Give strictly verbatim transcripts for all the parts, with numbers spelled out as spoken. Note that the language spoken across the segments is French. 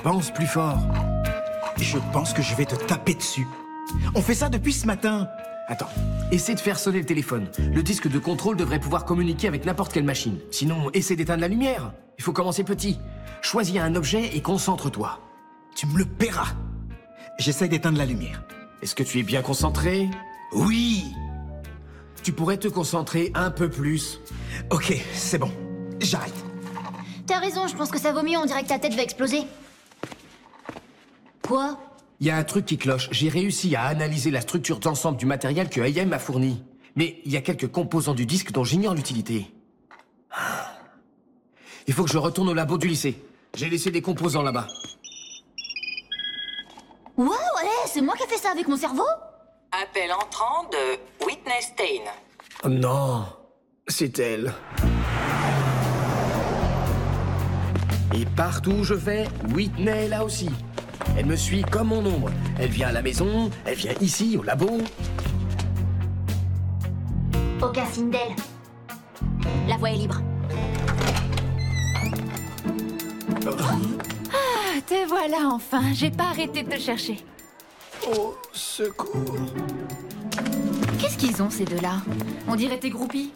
Pense plus fort. Je pense que je vais te taper dessus. On fait ça depuis ce matin. Attends, essaie de faire sonner le téléphone. Le disque de contrôle devrait pouvoir communiquer avec n'importe quelle machine. Sinon, essaie d'éteindre la lumière. Il faut commencer petit. Choisis un objet et concentre-toi. Tu me le paieras. J'essaie d'éteindre la lumière. Est-ce que tu es bien concentré? Oui. Tu pourrais te concentrer un peu plus. Ok, c'est bon. J'arrête. T'as raison, je pense que ça vaut mieux, on dirait que ta tête va exploser. Quoi? Il y a un truc qui cloche. J'ai réussi à analyser la structure d'ensemble du matériel que I M m'a fourni. Mais il y a quelques composants du disque dont j'ignore l'utilité. Il faut que je retourne au labo du lycée. J'ai laissé des composants là-bas. Waouh, ouais, c'est moi qui ai fait ça avec mon cerveau? Appel entrant de Whitney Stein. Oh non, c'est elle. Et partout où je vais, Whitney est là aussi. Elle me suit comme mon ombre. Elle vient à la maison, elle vient ici, au labo. Aucun signe d'elle. La voie est libre. Ah, te voilà enfin. J'ai pas arrêté de te chercher. Au secours. Qu'est-ce qu'ils ont, ces deux-là? On dirait tes groupies.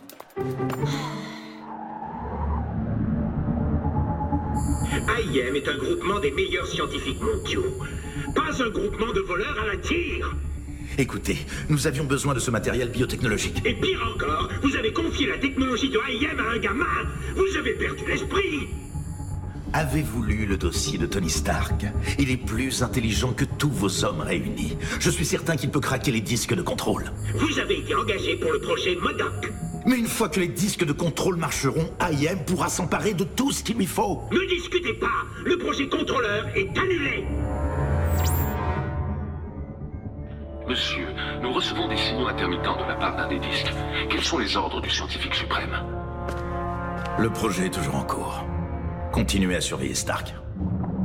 I M est un groupement des meilleurs scientifiques mondiaux. Pas un groupement de voleurs à la tire. Écoutez, nous avions besoin de ce matériel biotechnologique. Et pire encore, vous avez confié la technologie de I M à un gamin. Vous avez perdu l'esprit. Avez-vous lu le dossier de Tony Stark? Il est plus intelligent que tous vos hommes réunis. Je suis certain qu'il peut craquer les disques de contrôle. Vous avez été engagé pour le projet MODOK. Mais une fois que les disques de contrôle marcheront, I M pourra s'emparer de tout ce qu'il lui faut. Ne discutez pas. Le projet contrôleur est annulé. Monsieur, nous recevons des signaux intermittents de la part d'un des disques. Quels sont les ordres du scientifique suprême? Le projet est toujours en cours. Continuez à surveiller Stark.